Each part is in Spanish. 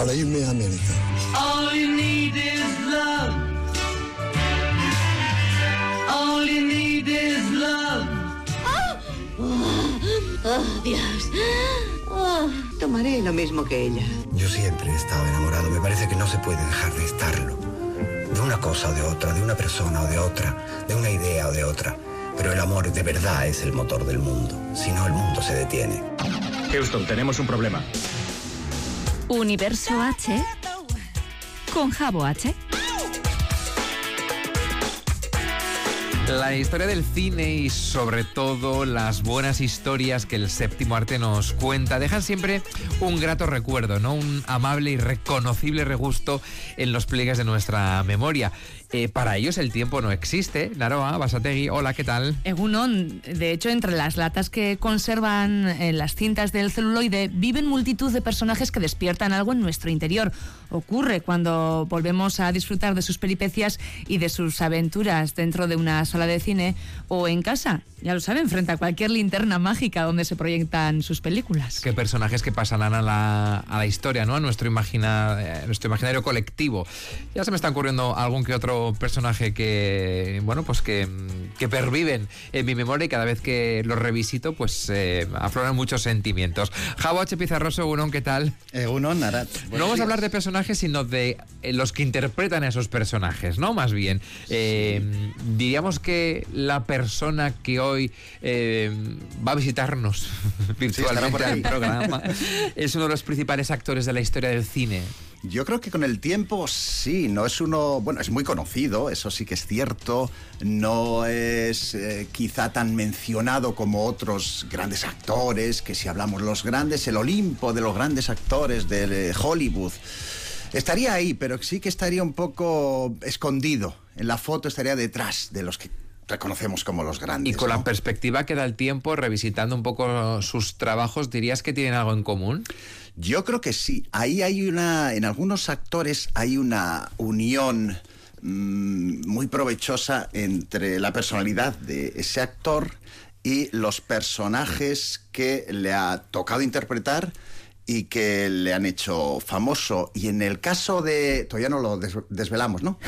para irme a América. All you need is love. All you need is love. Dios. Tomaré lo mismo que ella. Yo siempre he estado enamorado. Me parece que no se puede dejar de estarlo. De una cosa o de otra, de una persona o de otra, de una idea o de otra. Pero el amor de verdad es el motor del mundo. Si no, el mundo se detiene. Houston, tenemos un problema. Universo H con Jabo H. La historia del cine y sobre todo las buenas historias que el séptimo arte nos cuenta dejan siempre un grato recuerdo, ¿no? Un amable y reconocible regusto en los pliegues de nuestra memoria. Para ellos el tiempo no existe. Naroa, Basategui, hola, ¿qué tal? Egunon, de hecho, entre las latas que conservan en las cintas del celuloide viven multitud de personajes que despiertan algo en nuestro interior. Ocurre cuando volvemos a disfrutar de sus peripecias y de sus aventuras dentro de una sala de cine o en casa, ya lo saben, frente a cualquier linterna mágica donde se proyectan sus películas. Qué personajes que pasarán a la historia, ¿no? A nuestro imaginario colectivo. Ya se me está ocurriendo algún que otro personaje que, bueno, pues que perviven en mi memoria y cada vez que los revisito, pues afloran muchos sentimientos. Jabo H. Pizarroso, Egunon, ¿qué tal? Egunon, Narat. No vamos a hablar de personajes, sino de los que interpretan a esos personajes, ¿no? Más bien. Diríamos que la persona que hoy va a visitarnos virtualmente al programa es uno de los principales actores de la historia del cine. Yo creo que con el tiempo sí, no es uno, bueno, es muy conocido, eso sí que es cierto, no es quizá tan mencionado como otros grandes actores, que si hablamos los grandes, el Olimpo de los grandes actores de Hollywood, estaría ahí, pero sí que estaría un poco escondido, en la foto estaría detrás de los que reconocemos como los grandes. Y con, ¿no?, la perspectiva perspectiva que da el tiempo, revisitando un poco sus trabajos, ¿dirías que tienen algo en común? Yo creo que sí. Ahí hay en algunos actores hay una unión muy provechosa entre la personalidad de ese actor y los personajes que le ha tocado interpretar y que le han hecho famoso. Y en el caso de... Todavía no lo desvelamos, ¿no?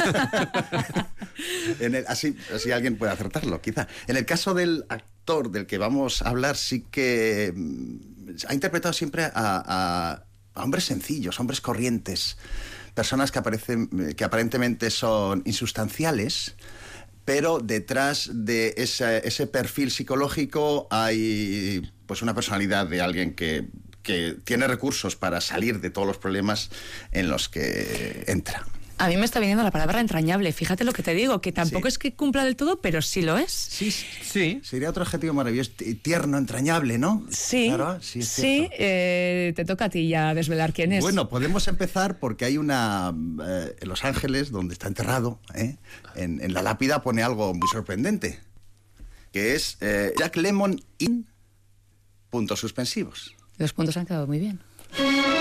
Así alguien puede acertarlo, quizá. En el caso del actor del que vamos a hablar, sí que ha interpretado siempre a hombres sencillos, hombres corrientes, personas que aparentemente son insustanciales, pero detrás de ese perfil psicológico hay pues una personalidad de alguien que tiene recursos para salir de todos los problemas en los que entra. A mí me está viniendo la palabra entrañable. Fíjate lo que te digo, que tampoco es que cumpla del todo, pero sí lo es. Sí. Sería otro adjetivo maravilloso. Tierno, entrañable, ¿no? Sí. Claro, sí, te toca a ti ya desvelar quién es. Bueno, podemos empezar porque hay en Los Ángeles, donde está enterrado, en la lápida pone algo muy sorprendente, que es Jack Lemmon in... puntos suspensivos. Los puntos han quedado muy bien.